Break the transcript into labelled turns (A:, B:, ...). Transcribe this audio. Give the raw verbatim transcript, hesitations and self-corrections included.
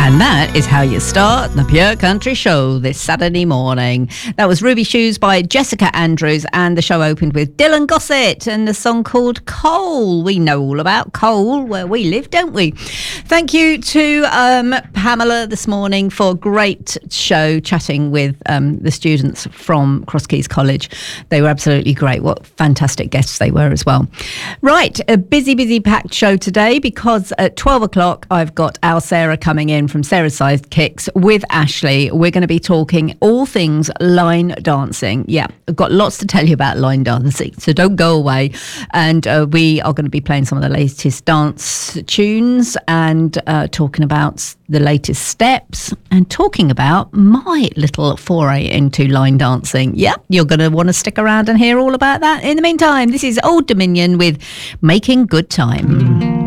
A: And that is how you start the Pure Country Show this Saturday morning. That was Ruby Shoes by Jessica Andrews, and the show opened with Dylan Gossett and the song called Coal. We know all about coal where we live, don't we? Thank you to um, Pamela this morning for a great show chatting with um, the students from Cross Keys College. They were absolutely great. What fantastic guests they were as well. Right, a busy, busy packed show today because at twelve o'clock I've got our Sarah coming in from Sarah's Sidekicks with Ashley. We're going to be talking all things line dancing. Yeah, I've got lots to tell you about line dancing, so don't go away. And uh, we are going to be playing some of the latest dance tunes and uh, talking about the latest steps and talking about my little foray into line dancing. Yeah, you're going to want to stick around and hear all about that. In the meantime, this is Old Dominion with Making Good Time.